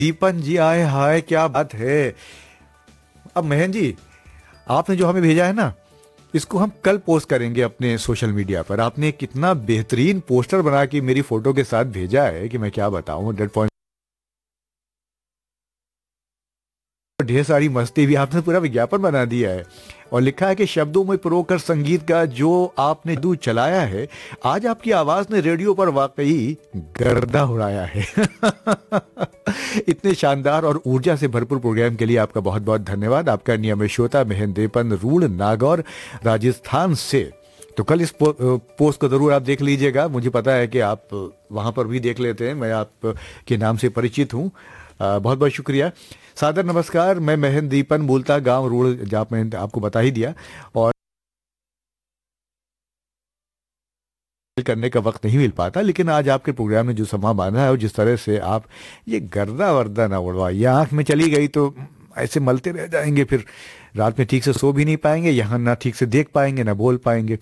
दीपन जी आए हाय, क्या बात है। अब महन जी, आपने जो हमें भेजा है ना, इसको हम कल पोस्ट करेंगे अपने सोशल मीडिया पर। आपने कितना बेहतरीन पोस्टर बना के मेरी फोटो के साथ भेजा है कि मैं क्या बताऊं। डेड पॉइंट, ढेर सारी मस्ती भी, आपने पूरा विज्ञापन बना दिया है और लिखा है कि शब्दों में पिरोकर संगीत का जो आपने जादू चलाया है, आज आपकी आवाज ने रेडियो पर वाकई गर्दा उड़ाया है। इतने शानदार और ऊर्जा से भरपूर प्रोग्राम के लिए आपका बहुत बहुत धन्यवाद। आपका नियमित श्रोता महेंद्रपन रूल नागौर राजस्थान से। तो कल इस पोस्ट को जरूर आप देख लीजिएगा। मुझे पता है कि आप वहां पर भी देख लेते हैं, मैं आपके नाम से परिचित हूँ। बहुत बहुत शुक्रिया। सादर नमस्कार, मैं महेंद्रपन बोलता, गांव रूल, जहाँ मैंने आपको बता ही दिया। और करने का वक्त नहीं मिल पाता, लेकिन आज आपके प्रोग्राम में जो समा बांधा है और जिस तरह से आप ये गर्दा वर्दा ना उड़वा, ये आंख में चली गई तो ऐसे मलते रह जाएंगे, फिर रात में ठीक से सो भी नहीं पाएंगे, यहाँ ना ठीक से देख पाएंगे ना बोल पाएंगे।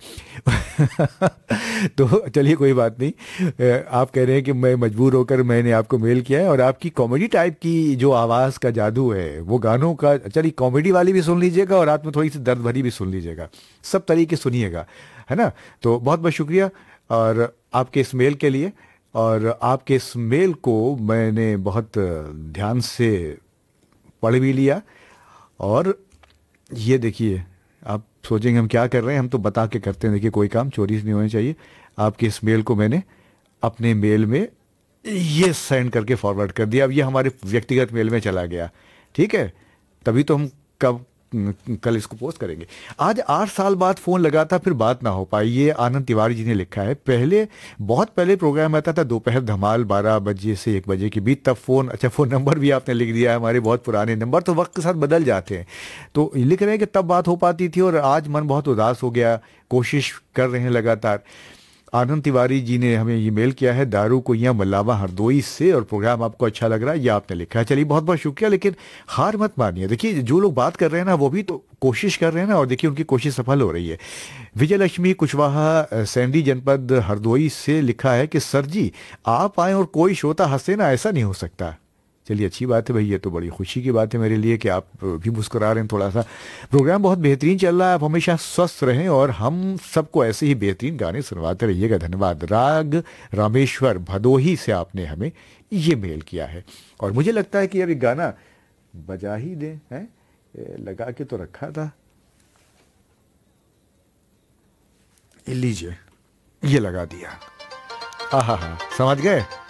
तो चलिए कोई बात नहीं। आप कह रहे हैं कि मैं मजबूर होकर मैंने आपको मेल किया है, और आपकी कॉमेडी टाइप की जो आवाज़ का जादू है, वो गानों का, चलिए कॉमेडी वाली भी सुन लीजिएगा और रात में थोड़ी सी दर्द भरी भी सुन लीजिएगा, सब तरीके सुनिएगा, है ना। तो बहुत बहुत शुक्रिया और आपके इस मेल के लिए। और आपके इस मेल को मैंने बहुत ध्यान से पढ़ भी लिया। और ये देखिए, आप सोचेंगे हम क्या कर रहे हैं, हम तो बता के करते हैं। देखिए, कोई काम चोरी से नहीं होना चाहिए। आपके इस मेल को मैंने अपने मेल में ये सेंड करके फॉरवर्ड कर दिया। अब ये हमारे व्यक्तिगत मेल में चला गया, ठीक है। तभी तो हम कल इसको पोस्ट करेंगे। आज 8 साल बाद फोन लगा था, फिर बात ना हो पाई। ये आनंद तिवारी जी ने लिखा है। पहले, बहुत पहले प्रोग्राम आता था दोपहर धमाल 12 बजे से 1 बजे के बीच, तब फोन, अच्छा फोन नंबर भी आपने लिख दिया है। हमारे बहुत पुराने नंबर तो वक्त के साथ बदल जाते हैं। तो लिख रहे हैं कि तब बात हो पाती थी और आज मन बहुत उदास हो गया, कोशिश कर रहे हैं लगातार। आनंद तिवारी जी ने हमें ये मेल किया है दारू कुइयाँ मल्लावा हरदोई से, और प्रोग्राम आपको अच्छा लग रहा है, ये आपने लिखा है। चलिए बहुत बहुत शुक्रिया, लेकिन हार मत मानिए। देखिए, जो लोग बात कर रहे हैं ना, वो भी तो कोशिश कर रहे हैं ना, और देखिए उनकी कोशिश सफल हो रही है। विजय लक्ष्मी कुशवाहा सैंडी जनपद हरदोई से लिखा है कि सर जी, आप आए और कोई श्रोता हंसे ना, ऐसा नहीं हो सकता। चलिए अच्छी बात है भाई, ये तो बड़ी खुशी की बात है मेरे लिए कि आप भी मुस्कुरा रहे हैं थोड़ा सा। प्रोग्राम बहुत बेहतरीन चल रहा है, आप हमेशा स्वस्थ रहें और हम सबको ऐसे ही बेहतरीन गाने सुनवाते रहिएगा। धन्यवाद। राग रामेश्वर भदोही से आपने हमें ये मेल किया है, और मुझे लगता है कि यार ये गाना बजा ही दें, हैं, लगा के तो रखा था। ये लीजिए, ये लगा दिया। आहा हा, समझ गए।